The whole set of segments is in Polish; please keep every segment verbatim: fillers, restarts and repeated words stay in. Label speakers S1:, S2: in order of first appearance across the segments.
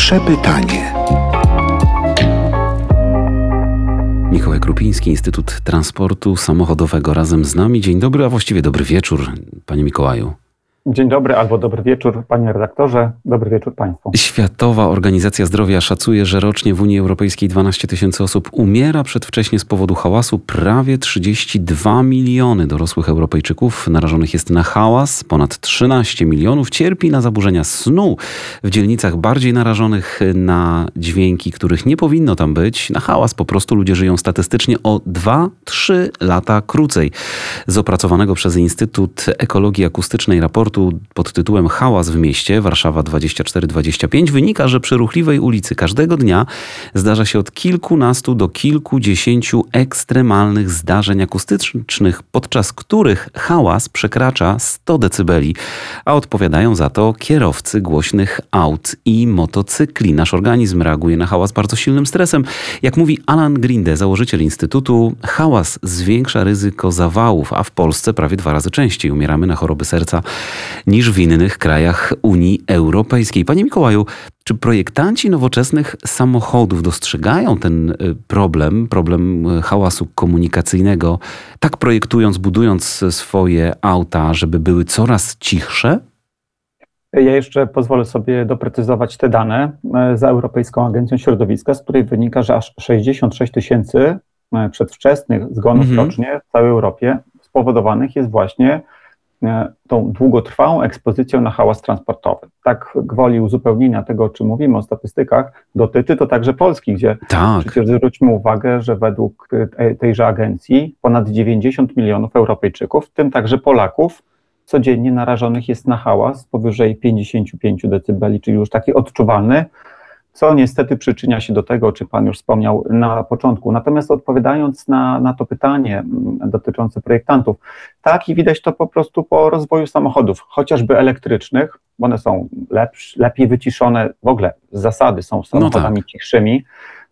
S1: Pierwsze pytanie.
S2: Mikołaj Krupiński, Instytut Transportu Samochodowego razem z nami. Dzień dobry, a właściwie dobry wieczór, panie Mikołaju.
S3: Dzień dobry albo dobry wieczór, panie redaktorze. Dobry wieczór państwu.
S2: Światowa Organizacja Zdrowia szacuje, że rocznie w Unii Europejskiej dwanaście tysięcy osób umiera przedwcześnie z powodu hałasu. Prawie trzydzieści dwa miliony dorosłych Europejczyków narażonych jest na hałas. Ponad trzynaście milionów cierpi na zaburzenia snu. W dzielnicach bardziej narażonych na dźwięki, których nie powinno tam być, na hałas po prostu ludzie żyją statystycznie o dwa trzy lata krócej. Z opracowanego przez Instytut Ekologii Akustycznej raportu pod tytułem Hałas w mieście Warszawa dwadzieścia cztery dwadzieścia pięć wynika, że przy ruchliwej ulicy każdego dnia zdarza się od kilkunastu do kilkudziesięciu ekstremalnych zdarzeń akustycznych, podczas których hałas przekracza sto decybeli, a odpowiadają za to kierowcy głośnych aut i motocykli. Nasz organizm reaguje na hałas bardzo silnym stresem. Jak mówi Alan Grinde, założyciel Instytutu, hałas zwiększa ryzyko zawałów, a w Polsce prawie dwa razy częściej umieramy na choroby serca niż w innych krajach Unii Europejskiej. Panie Mikołaju, czy projektanci nowoczesnych samochodów dostrzegają ten problem, problem hałasu komunikacyjnego, tak projektując, budując swoje auta, żeby były coraz cichsze?
S3: Ja jeszcze pozwolę sobie doprecyzować te dane za Europejską Agencją Środowiska, z której wynika, że aż sześćdziesiąt sześć tysięcy przedwczesnych zgonów mhm. rocznie w całej Europie spowodowanych jest właśnie tą długotrwałą ekspozycją na hałas transportowy. Tak gwoli uzupełnienia tego, o czym mówimy, o statystykach, dotyczy to także Polski, gdzie
S2: tak.
S3: przecież zwróćmy uwagę, że według tejże agencji ponad dziewięćdziesiąt milionów Europejczyków, w tym także Polaków, codziennie narażonych jest na hałas powyżej pięćdziesiąt pięć decybeli, czyli już taki odczuwalny, co niestety przyczynia się do tego, o czym pan już wspomniał na początku. Natomiast odpowiadając na, na to pytanie dotyczące projektantów, tak i widać to po prostu po rozwoju samochodów, chociażby elektrycznych, bo one są lepsz, lepiej wyciszone, w ogóle z zasady są samochodami no tak. cichszymi,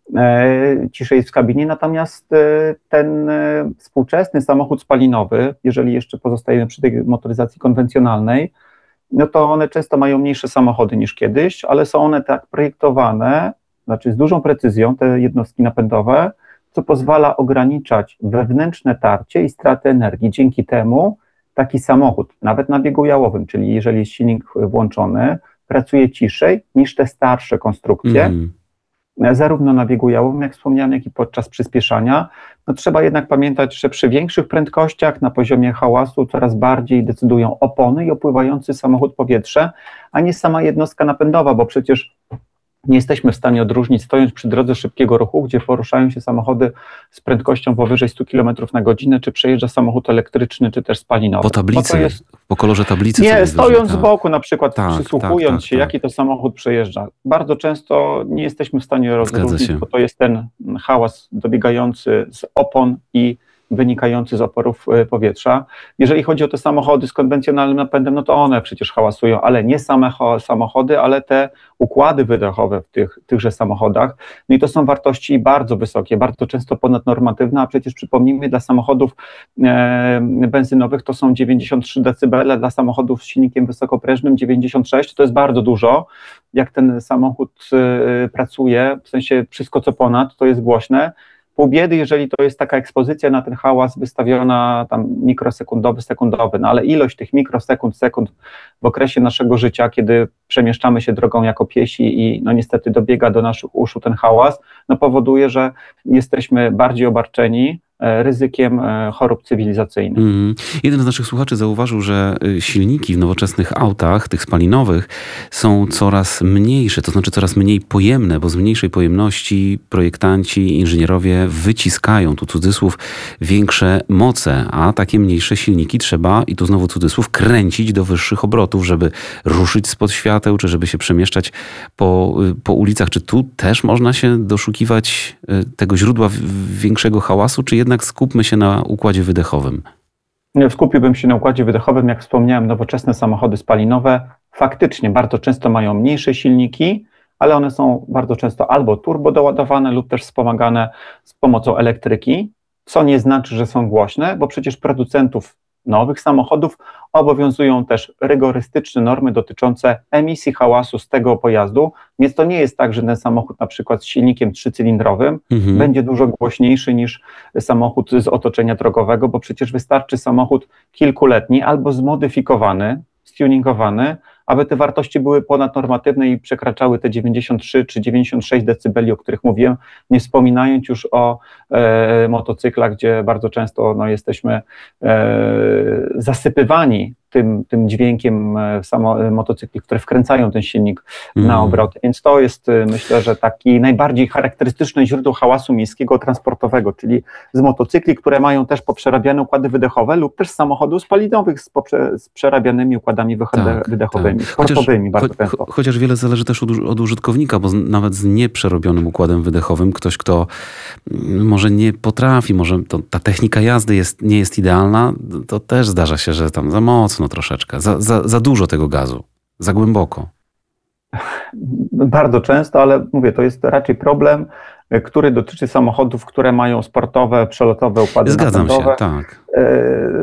S3: e, ciszej w kabinie, natomiast e, ten e, współczesny samochód spalinowy, jeżeli jeszcze pozostajemy przy tej motoryzacji konwencjonalnej, no to one często mają mniejsze samochody niż kiedyś, ale są one tak projektowane, znaczy z dużą precyzją, te jednostki napędowe, co pozwala ograniczać wewnętrzne tarcie i stratę energii. Dzięki temu taki samochód, nawet na biegu jałowym, czyli jeżeli jest silnik włączony, pracuje ciszej niż te starsze konstrukcje, mm. zarówno na biegu jałowym, jak wspomniałem, jak i podczas przyspieszania. No trzeba jednak pamiętać, że przy większych prędkościach na poziomie hałasu coraz bardziej decydują opony i opływający samochód powietrze, a nie sama jednostka napędowa, bo przecież nie jesteśmy w stanie odróżnić, stojąc przy drodze szybkiego ruchu, gdzie poruszają się samochody z prędkością powyżej stu kilometrów na godzinę, czy przejeżdża samochód elektryczny, czy też spalinowy.
S2: Po tablicy, jest... po kolorze tablicy.
S3: Nie, stojąc z boku na przykład,
S2: tak,
S3: przysłuchując
S2: tak, tak,
S3: się,
S2: tak.
S3: jaki to samochód przejeżdża. Bardzo często nie jesteśmy w stanie rozróżnić, bo to jest ten hałas dobiegający z opon i wynikający z oporów powietrza. Jeżeli chodzi o te samochody z konwencjonalnym napędem, no to one przecież hałasują, ale nie same samochody, ale te układy wydechowe w tych, tychże samochodach. No i to są wartości bardzo wysokie, bardzo często ponadnormatywne, a przecież przypomnijmy, dla samochodów e, benzynowych to są dziewięćdziesiąt trzy decybele, dla samochodów z silnikiem wysokoprężnym dziewięćdziesiąt sześć, to jest bardzo dużo. Jak ten samochód e, pracuje, w sensie wszystko co ponad, to jest głośne. Pół biedy, jeżeli to jest taka ekspozycja na ten hałas wystawiona tam mikrosekundowy, sekundowy, no ale ilość tych mikrosekund, sekund w okresie naszego życia, kiedy przemieszczamy się drogą jako piesi i no niestety dobiega do naszych uszu ten hałas, no powoduje, że jesteśmy bardziej obarczeni ryzykiem chorób cywilizacyjnych.
S2: Mm. Jeden z naszych słuchaczy zauważył, że silniki w nowoczesnych autach, tych spalinowych, są coraz mniejsze, to znaczy coraz mniej pojemne, bo z mniejszej pojemności projektanci, inżynierowie wyciskają, tu cudzysłów, większe moce, a takie mniejsze silniki trzeba, i tu znowu cudzysłów, kręcić do wyższych obrotów, żeby ruszyć spod świateł, czy żeby się przemieszczać po, po ulicach. Czy tu też można się doszukiwać tego źródła większego hałasu, czy jednak skupmy się na układzie wydechowym?
S3: Skupiłbym się na układzie wydechowym. Jak wspomniałem, nowoczesne samochody spalinowe faktycznie bardzo często mają mniejsze silniki, ale one są bardzo często albo turbo doładowane lub też wspomagane z pomocą elektryki, co nie znaczy, że są głośne, bo przecież producentów nowych samochodów obowiązują też rygorystyczne normy dotyczące emisji hałasu z tego pojazdu, więc to nie jest tak, że ten samochód na przykład z silnikiem trzycylindrowym
S2: Mhm.
S3: będzie dużo głośniejszy niż samochód z otoczenia drogowego, bo przecież wystarczy samochód kilkuletni albo zmodyfikowany, stuningowany, aby te wartości były ponadnormatywne i przekraczały te dziewięćdziesiąt trzy czy dziewięćdziesiąt sześć decybeli, o których mówiłem, nie wspominając już o e, motocyklach, gdzie bardzo często no, jesteśmy e, zasypywani tym, tym dźwiękiem samo, motocykli, które wkręcają ten silnik
S2: Mm.
S3: na obroty. Więc to jest, myślę, że taki najbardziej charakterystyczne źródło hałasu miejskiego transportowego, czyli z motocykli, które mają też poprzerabiane układy wydechowe lub też z samochodów spalinowych z, poprze- z przerabianymi układami wychode-
S2: Tak,
S3: wydechowymi,
S2: tak.
S3: sportowymi bardzo
S2: cho-
S3: często.
S2: cho- chociaż wiele zależy też od, od użytkownika, bo z, nawet z nieprzerobionym układem wydechowym ktoś, kto mm, może nie potrafi, może to, ta technika jazdy jest, nie jest idealna, to też zdarza się, że tam za mocno troszeczkę, za, za, za dużo tego gazu, za głęboko.
S3: Bardzo często, ale mówię, to jest raczej problem, który dotyczy samochodów, które mają sportowe, przelotowe układy
S2: Zgadzam
S3: napędowe.
S2: się, tak.
S3: E,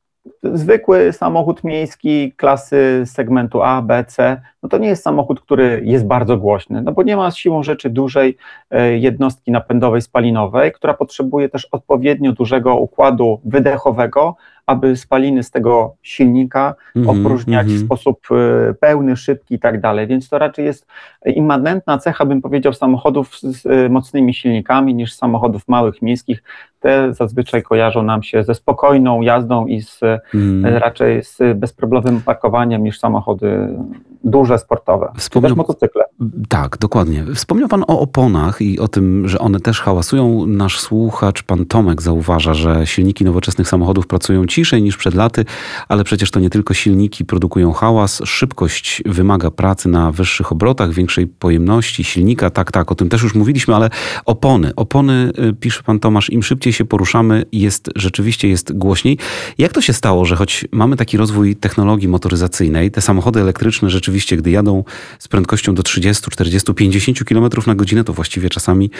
S3: Zwykły samochód miejski klasy segmentu A, B, C, no to nie jest samochód, który jest bardzo głośny, no bo nie ma siłą rzeczy dużej e, jednostki napędowej spalinowej, która potrzebuje też odpowiednio dużego układu wydechowego, aby spaliny z tego silnika
S2: Mhm,
S3: opróżniać w
S2: mhm.
S3: sposób e, pełny, szybki i tak dalej. Więc to raczej jest immanentna cecha, bym powiedział, samochodów z, z e, mocnymi silnikami niż samochodów małych, miejskich. Te zazwyczaj kojarzą nam się ze spokojną jazdą i z, e,
S2: Mm.
S3: raczej z bezproblemowym parkowaniem niż samochody duże, sportowe, czy
S2: Wspomniał-
S3: też motocykle.
S2: Tak, dokładnie. Wspomniał Pan o oponach i o tym, że one też hałasują. Nasz słuchacz, pan Tomek, zauważa, że silniki nowoczesnych samochodów pracują ciszej niż przed laty, ale przecież to nie tylko silniki produkują hałas. Szybkość wymaga pracy na wyższych obrotach, większej pojemności silnika. Tak, tak, o tym też już mówiliśmy, ale opony. Opony, y, pisze pan Tomasz, im szybciej się poruszamy, jest rzeczywiście jest głośniej. Jak to się stało, że choć mamy taki rozwój technologii motoryzacyjnej, te samochody elektryczne rzeczywiście, gdy jadą z prędkością do trzydzieści, czterdzieści, pięćdziesiąt kilometrów na godzinę, to właściwie czasami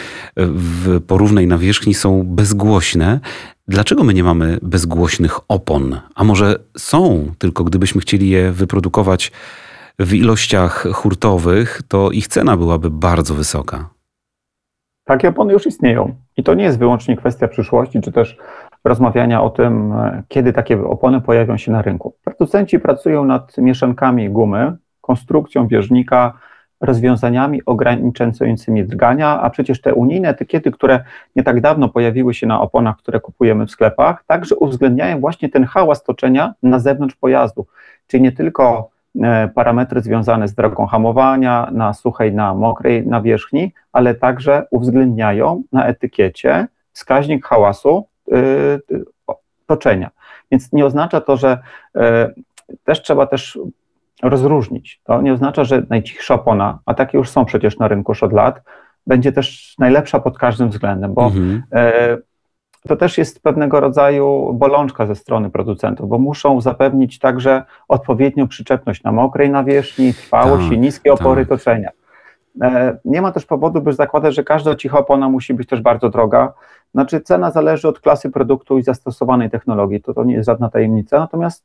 S2: w porównej nawierzchni są bezgłośne. Dlaczego my nie mamy bezgłośnych opon? A może są, tylko gdybyśmy chcieli je wyprodukować w ilościach hurtowych, to ich cena byłaby bardzo wysoka.
S3: Takie opony już istnieją i to nie jest wyłącznie kwestia przyszłości, czy też rozmawiania o tym, kiedy takie opony pojawią się na rynku. Producenci pracują nad mieszankami gumy, konstrukcją bieżnika, rozwiązaniami ograniczającymi drgania, a przecież te unijne etykiety, które nie tak dawno pojawiły się na oponach, które kupujemy w sklepach, także uwzględniają właśnie ten hałas toczenia na zewnątrz pojazdu, czyli nie tylko parametry związane z drogą hamowania na suchej, na mokrej nawierzchni, ale także uwzględniają na etykiecie wskaźnik hałasu yy, toczenia. Więc nie oznacza to, że yy, też trzeba też rozróżnić. To nie oznacza, że najcichsza opona, a takie już są przecież na rynku już od lat, będzie też najlepsza pod każdym względem, bo
S2: Mhm.
S3: yy, to też jest pewnego rodzaju bolączka ze strony producentów, bo muszą zapewnić także odpowiednią przyczepność na mokrej nawierzchni, trwałość
S2: Tak,
S3: i niskie opory
S2: tak.
S3: toczenia. Nie ma też powodu, by zakładać, że każda cicha opona musi być też bardzo droga. Znaczy cena zależy od klasy produktu i zastosowanej technologii, to, to nie jest żadna tajemnica, natomiast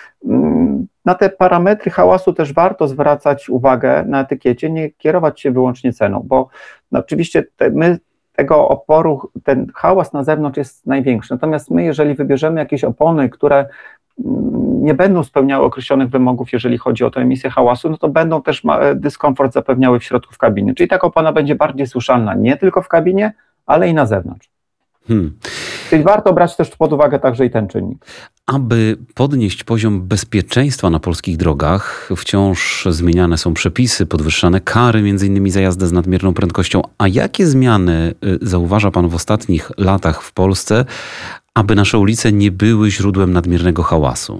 S3: mm, na te parametry hałasu też warto zwracać uwagę na etykiecie, nie kierować się wyłącznie ceną, bo no, oczywiście te, my tego oporu, ten hałas na zewnątrz jest największy, natomiast my, jeżeli wybierzemy jakieś opony, które nie będą spełniały określonych wymogów, jeżeli chodzi o tę emisję hałasu, no to będą też dyskomfort zapewniały w środku w kabinie. Czyli taka opona będzie bardziej słyszalna nie tylko w kabinie, ale i na zewnątrz.
S2: Hmm.
S3: Czyli warto brać też pod uwagę także i ten czynnik.
S2: Aby podnieść poziom bezpieczeństwa na polskich drogach, wciąż zmieniane są przepisy, podwyższane kary, między innymi za jazdę z nadmierną prędkością. A jakie zmiany zauważa pan w ostatnich latach w Polsce, aby nasze ulice nie były źródłem nadmiernego hałasu?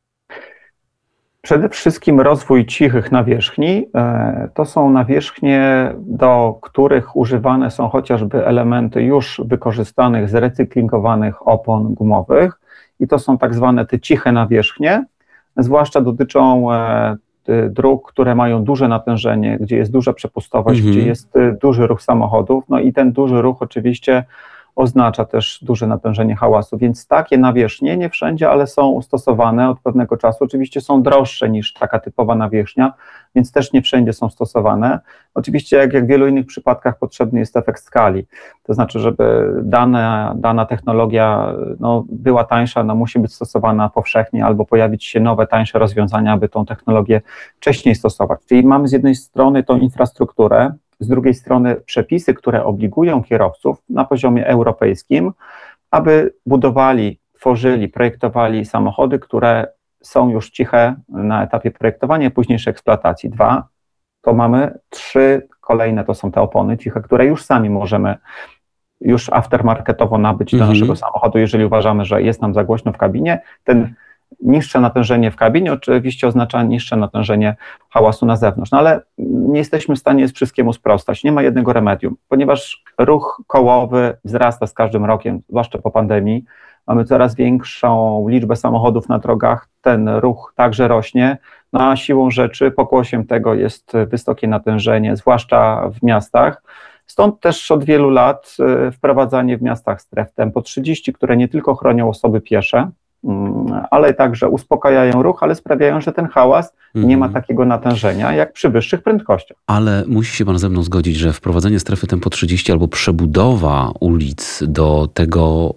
S3: Przede wszystkim rozwój cichych nawierzchni. To są nawierzchnie, do których używane są chociażby elementy już wykorzystanych, zrecyklingowanych opon gumowych i to są tak zwane te ciche nawierzchnie, zwłaszcza dotyczą dróg, które mają duże natężenie, gdzie jest duża przepustowość,
S2: Mhm.
S3: gdzie jest duży ruch samochodów, no i ten duży ruch oczywiście oznacza też duże natężenie hałasu, więc takie nawierzchnie nie wszędzie, ale są stosowane od pewnego czasu. Oczywiście są droższe niż taka typowa nawierzchnia, więc też nie wszędzie są stosowane. Oczywiście jak, jak w wielu innych przypadkach potrzebny jest efekt skali, to znaczy, żeby dana, dana technologia no, była tańsza, no, musi być stosowana powszechnie albo pojawić się nowe, tańsze rozwiązania, aby tą technologię wcześniej stosować. Czyli mamy z jednej strony tą infrastrukturę, z drugiej strony przepisy, które obligują kierowców na poziomie europejskim, aby budowali, tworzyli, projektowali samochody, które są już ciche na etapie projektowania i późniejszej eksploatacji. Dwa, to mamy trzy kolejne, to są te opony ciche, które już sami możemy już aftermarketowo nabyć do
S2: Mhm.
S3: naszego samochodu, jeżeli uważamy, że jest nam za głośno w kabinie. Ten niższe natężenie w kabinie oczywiście oznacza niższe natężenie hałasu na zewnątrz, no ale nie jesteśmy w stanie wszystkiemu sprostać, nie ma jednego remedium, ponieważ ruch kołowy wzrasta z każdym rokiem, zwłaszcza po pandemii, mamy coraz większą liczbę samochodów na drogach, ten ruch także rośnie, no a siłą rzeczy pokłosiem tego jest wysokie natężenie, zwłaszcza w miastach. Stąd też od wielu lat wprowadzanie w miastach stref tempo trzydzieści, które nie tylko chronią osoby piesze, ale także uspokajają ruch, ale sprawiają, że ten hałas nie ma takiego natężenia jak przy wyższych prędkościach.
S2: Ale musi się pan ze mną zgodzić, że wprowadzenie strefy tempo trzydzieści albo przebudowa ulic do tego